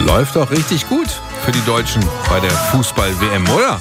Läuft doch richtig gut für die Deutschen bei der Fußball-WM, oder?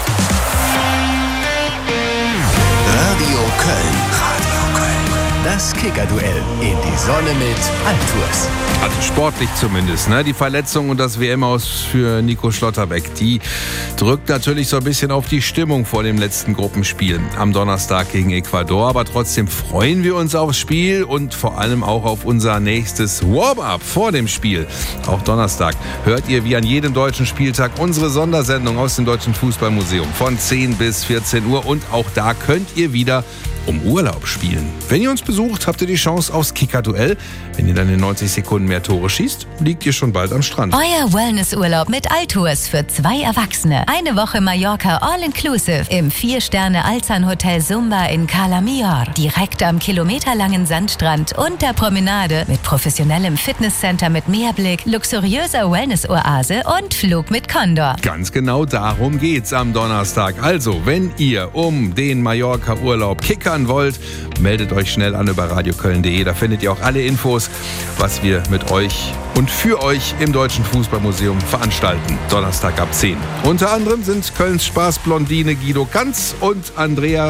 Radio Köln. Das Kicker-Duell in die Sonne mit Altours. Also sportlich zumindest, ne? Die Verletzung und das WM-Aus für Nico Schlotterbeck, die drückt natürlich so ein bisschen auf die Stimmung vor dem letzten Gruppenspiel am Donnerstag gegen Ecuador. Aber trotzdem freuen wir uns aufs Spiel und vor allem auch auf unser nächstes Warm-up vor dem Spiel. Auch Donnerstag hört ihr wie an jedem deutschen Spieltag unsere Sondersendung aus dem Deutschen Fußballmuseum von 10 bis 14 Uhr. Und auch da könnt ihr wieder um Urlaub spielen. Wenn ihr uns besucht, habt ihr die Chance aufs Kicker-Duell. Wenn ihr dann in 90 Sekunden mehr Tore schießt, liegt ihr schon bald am Strand. Euer Wellnessurlaub mit Altours für 2 Erwachsene. Eine Woche Mallorca All-Inclusive im 4-Sterne-Alzan-Hotel Sumba in Cala Millor. Direkt am kilometerlangen Sandstrand und der Promenade mit professionellem Fitnesscenter mit Meerblick, luxuriöser Wellness-Oase und Flug mit Condor. Ganz genau darum geht's am Donnerstag. Also, wenn ihr um den Mallorca-Urlaub kickern wollt, meldet euch schnell an über radioköln.de. Da findet ihr auch alle Infos, was wir mit euch und für euch im Deutschen Fußballmuseum veranstalten. Donnerstag ab 10. Unter anderem sind Kölns Spaßblondine Guido Kanz und André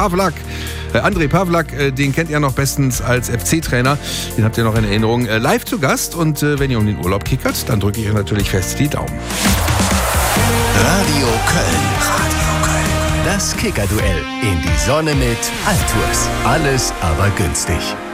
Pavlak, den kennt ihr noch bestens als FC-Trainer. Den habt ihr noch in Erinnerung. Live zu Gast. Und wenn ihr um den Urlaub kickert, dann drücke ich euch natürlich fest die Daumen. Radio Köln. Das Kicker-Duell in die Sonne mit Altours. Alles aber günstig.